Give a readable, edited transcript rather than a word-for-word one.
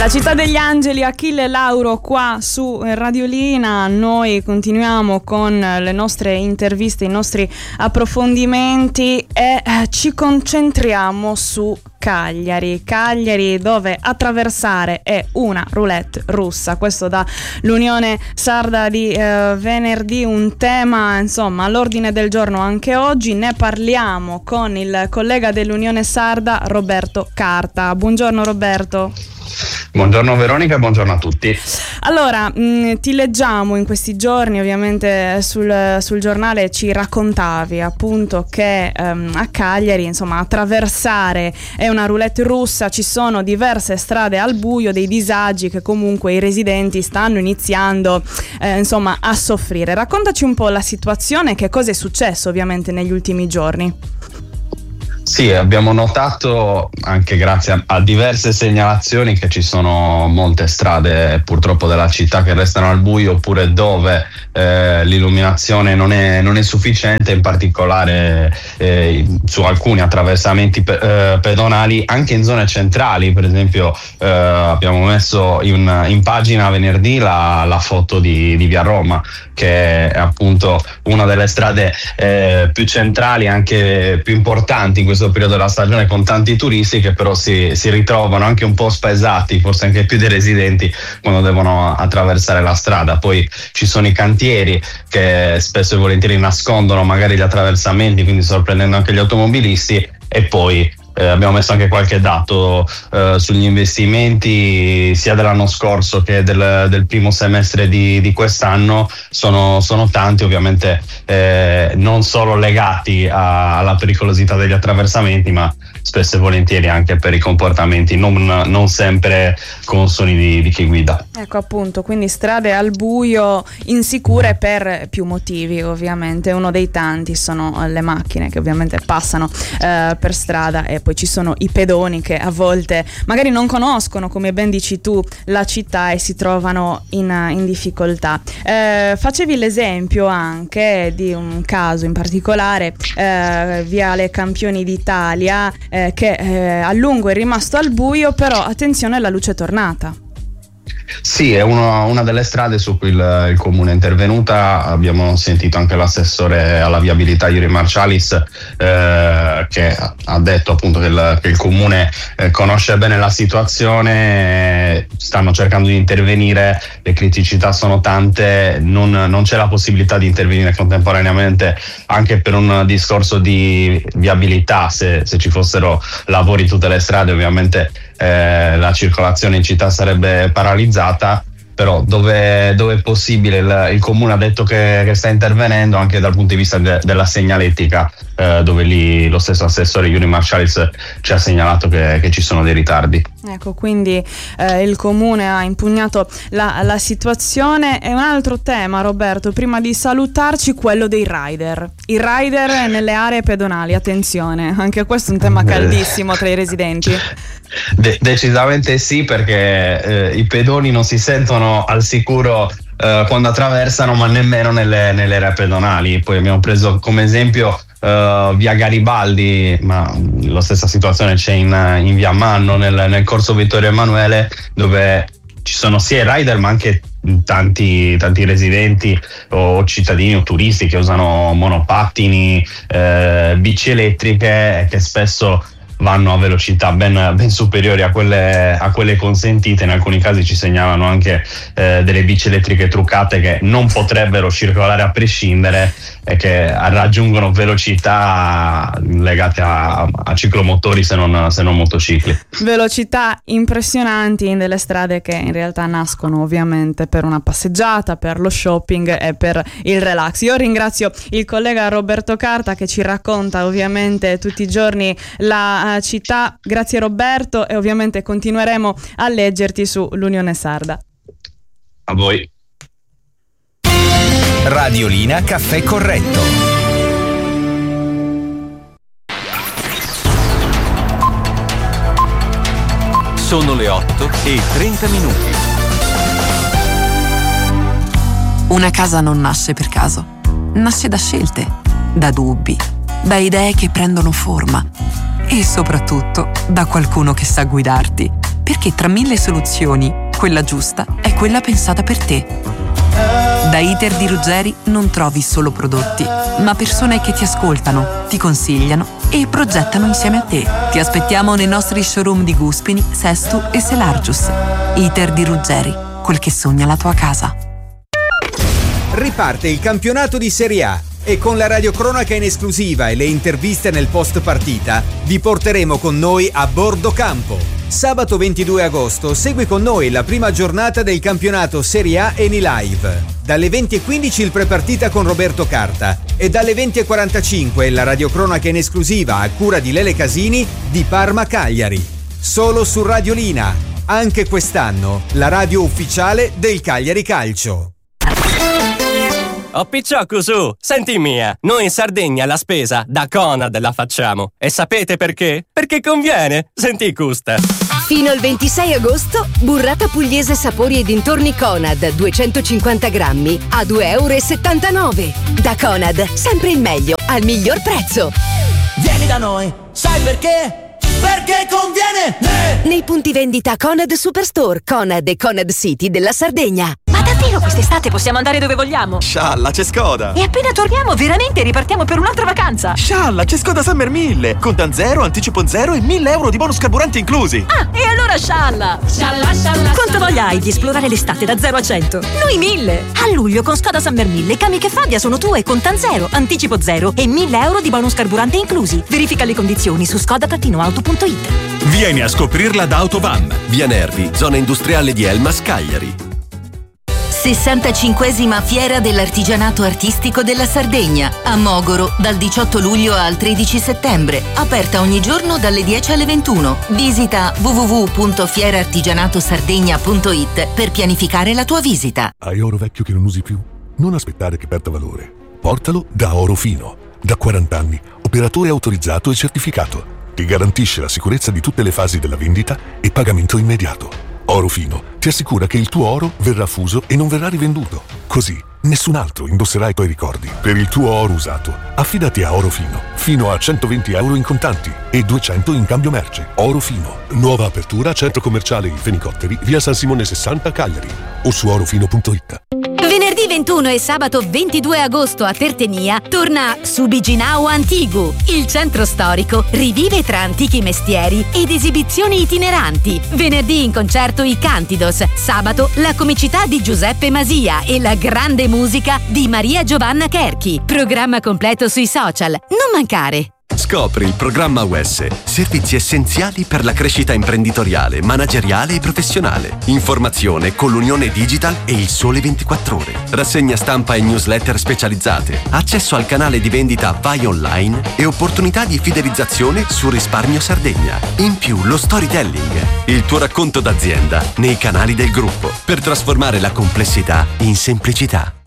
La città degli angeli, Achille Lauro qua su Radiolina. Noi continuiamo con le nostre interviste, i nostri approfondimenti e ci concentriamo su Cagliari, dove attraversare è una roulette russa. Questo dall'Unione Sarda di venerdì, un tema insomma all'ordine del giorno anche oggi. Ne parliamo con il collega dell'Unione Sarda Roberto Carta. Buongiorno Roberto. Buongiorno Veronica, buongiorno a tutti. Allora, ti leggiamo in questi giorni, ovviamente sul giornale ci raccontavi appunto che a Cagliari, insomma, attraversare è una roulette russa, ci sono diverse strade al buio, dei disagi che comunque i residenti stanno iniziando insomma a soffrire. Raccontaci un po' la situazione, che cosa è successo ovviamente negli ultimi giorni. Sì, abbiamo notato anche grazie a diverse segnalazioni che ci sono molte strade purtroppo della città che restano al buio, oppure dove l'illuminazione non è sufficiente, in particolare su alcuni attraversamenti pedonali anche in zone centrali. Per esempio abbiamo messo in pagina venerdì la foto di Via Roma, che è appunto una delle strade più centrali, anche più importanti in questo periodo della stagione, con tanti turisti che però si ritrovano anche un po' spaesati, forse anche più dei residenti, quando devono attraversare la strada. Poi ci sono i cantieri che spesso e volentieri nascondono magari gli attraversamenti, quindi sorprendendo anche gli automobilisti. E poi abbiamo messo anche qualche dato sugli investimenti sia dell'anno scorso che del primo semestre di quest'anno. Sono tanti, ovviamente non solo legati alla pericolosità degli attraversamenti, ma spesso e volentieri anche per i comportamenti non sempre consoni di chi guida. Ecco, appunto, quindi strade al buio insicure per più motivi, ovviamente. Uno dei tanti sono le macchine che ovviamente passano per strada, e poi ci sono i pedoni che a volte magari non conoscono, come ben dici tu, la città e si trovano in difficoltà. Facevi l'esempio anche di un caso in particolare, Viale Campioni d'Italia, che a lungo è rimasto al buio, però attenzione, la luce è tornata. Sì, è una delle strade su cui il comune è intervenuta. Abbiamo sentito anche l'assessore alla viabilità Yuri Marcialis, che ha detto appunto che il comune conosce bene la situazione, stanno cercando di intervenire, le criticità sono tante, non c'è la possibilità di intervenire contemporaneamente anche per un discorso di viabilità. Se ci fossero lavori in tutte le strade, ovviamente la circolazione in città sarebbe paralizzata, però dove è possibile il comune ha detto che sta intervenendo anche dal punto di vista della segnaletica, dove lì lo stesso assessore Yuri Marcialis ci ha segnalato che ci sono dei ritardi. Ecco, quindi il comune ha impugnato la situazione. E un altro tema, Roberto, prima di salutarci, quello dei rider. I rider nelle aree pedonali, attenzione, anche questo è un tema caldissimo tra i residenti. Decisamente sì, perché i pedoni non si sentono al sicuro quando attraversano, ma nemmeno nelle aree pedonali. Poi abbiamo preso come esempio via Garibaldi, ma la stessa situazione c'è in via Manno, nel corso Vittorio Emanuele, dove ci sono sia i rider ma anche tanti residenti o cittadini o turisti che usano monopattini, bici elettriche, che spesso vanno a velocità ben superiori a quelle consentite. In alcuni casi ci segnalano anche delle bici elettriche truccate che non potrebbero circolare a prescindere e che raggiungono velocità legate a ciclomotori, se non motocicli. Velocità impressionanti in delle strade che in realtà nascono ovviamente per una passeggiata, per lo shopping e per il relax. Io ringrazio il collega Roberto Carta, che ci racconta ovviamente tutti i giorni la città. Grazie Roberto, e ovviamente continueremo a leggerti su l'Unione Sarda. A voi. Radiolina Caffè Corretto. Sono le 8:30. Una casa non nasce per caso, nasce da scelte, da dubbi, da idee che prendono forma e soprattutto da qualcuno che sa guidarti. Perché tra mille soluzioni, quella giusta è quella pensata per te. Da Iter di Ruggeri non trovi solo prodotti, ma persone che ti ascoltano, ti consigliano e progettano insieme a te. Ti aspettiamo nei nostri showroom di Guspini, Sestu e Selargius. Iter di Ruggeri, quel che sogna la tua casa. Riparte il campionato di Serie A e con la radiocronaca in esclusiva e le interviste nel post partita vi porteremo con noi a bordo campo. Sabato 22 agosto segui con noi la prima giornata del campionato Serie A Eni Live. Dalle 20:15 il prepartita con Roberto Carta e dalle 20:45 la radiocronaca in esclusiva a cura di Lele Casini di Parma Cagliari. Solo su Radiolina, anche quest'anno la radio ufficiale del Cagliari Calcio. Oh picciocco su, senti mia, noi in Sardegna la spesa da Conad la facciamo. E sapete perché? Perché conviene, senti custa. Fino al 26 agosto, burrata pugliese sapori e dintorni Conad, 250 grammi, a €2,79. Da Conad, sempre il meglio, al miglior prezzo. Vieni da noi, sai perché? Perché conviene! Nei punti vendita Conad Superstore, Conad e Conad City della Sardegna. Ma davvero quest'estate possiamo andare dove vogliamo? Scialla, c'è Skoda! E appena torniamo veramente ripartiamo per un'altra vacanza! Scialla, c'è Skoda Summer 1000! Contan 0, anticipo 0 e 1.000 euro di bonus carburanti inclusi! Ah, e allora scialla! Scialla, scialla! Quanto voglia hai di esplorare l'estate da 0 a 100? Noi 1000! A luglio con Skoda Summer 1000 i cami che Fabia sono tue, contan 0, anticipo 0 e 1.000 euro di bonus carburante inclusi. Verifica le condizioni su skoda-auto.it. Vieni a scoprirla da Autovan. Via Nervi, zona industriale di Elmas, Cagliari. 65esima Fiera dell'Artigianato Artistico della Sardegna, a Mogoro, dal 18 luglio al 13 settembre. Aperta ogni giorno dalle 10 alle 21. Visita www.fierartigianatosardegna.it per pianificare la tua visita. Hai oro vecchio che non usi più? Non aspettare che perda valore. Portalo da Orofino. Da 40 anni, operatore autorizzato e certificato. Ti garantisce la sicurezza di tutte le fasi della vendita e pagamento immediato. Orofino ti assicura che il tuo oro verrà fuso e non verrà rivenduto. Così nessun altro indosserà i tuoi ricordi. Per il tuo oro usato, affidati a Orofino. Fino a 120 euro in contanti e 200 in cambio merce. Orofino. Nuova apertura, centro commerciale I Fenicotteri, via San Simone 60, Cagliari. O su orofino.it. Venerdì 21 e sabato 22 agosto a Tertenia torna Subiginao Antigu. Il centro storico rivive tra antichi mestieri ed esibizioni itineranti. Venerdì in concerto i Cantidos. Sabato la comicità di Giuseppe Masia e la grande musica di Maria Giovanna Cherchi. Programma completo sui social. Non mancare. Scopri il programma UES, servizi essenziali per la crescita imprenditoriale, manageriale e professionale. Informazione con l'Unione Digital e il Sole 24 Ore. Rassegna stampa e newsletter specializzate, accesso al canale di vendita Vai Online e opportunità di fidelizzazione su Risparmio Sardegna. In più lo storytelling, il tuo racconto d'azienda nei canali del gruppo per trasformare la complessità in semplicità.